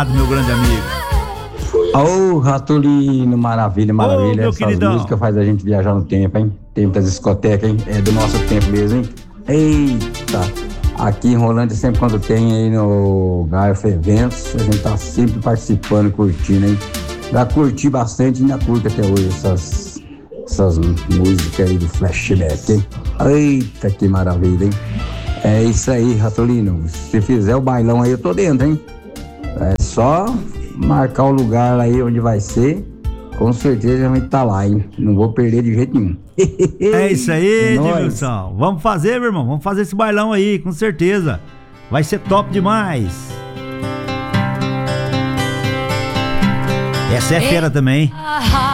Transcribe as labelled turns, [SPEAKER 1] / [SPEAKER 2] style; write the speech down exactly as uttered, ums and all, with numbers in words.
[SPEAKER 1] meu grande amigo.
[SPEAKER 2] Ô, Ratolino, maravilha, maravilha.
[SPEAKER 1] Ô, meu
[SPEAKER 2] Essas
[SPEAKER 1] queridão.
[SPEAKER 2] músicas faz a gente viajar no tempo, hein? Tempo das discotecas, hein? É do nosso tempo mesmo, hein? Eita! Aqui em Rolândia, sempre quando tem aí no Garfo Eventos, a gente tá sempre participando, curtindo, hein? Já curti bastante, ainda curto até hoje essas, essas músicas aí do flashback, hein? Eita, que maravilha, hein? É isso aí, Ratolino. Se fizer o bailão aí, eu tô dentro, hein? É só marcar o lugar aí onde vai ser. Com certeza a gente tá lá, hein? Não vou perder de jeito nenhum.
[SPEAKER 1] É isso aí,
[SPEAKER 2] É nóis.
[SPEAKER 1] Edmilson. Vamos fazer, meu irmão. Vamos fazer esse bailão aí, com certeza. Vai ser top demais. Essa é fera também, hein?